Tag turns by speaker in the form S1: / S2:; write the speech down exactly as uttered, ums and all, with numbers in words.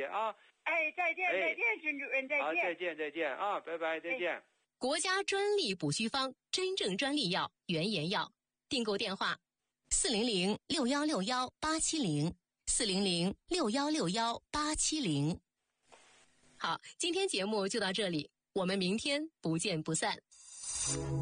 S1: 啊。
S2: 哎，再见，再见，孙主任，再见。
S1: 好，再见，再见啊，拜拜，再见。
S3: 国家专利补虚方，真正专利药，原研药。订购电话：四零零六幺六幺八七零，四零零六幺六幺八七零。好，今天节目就到这里，我们明天不见不散。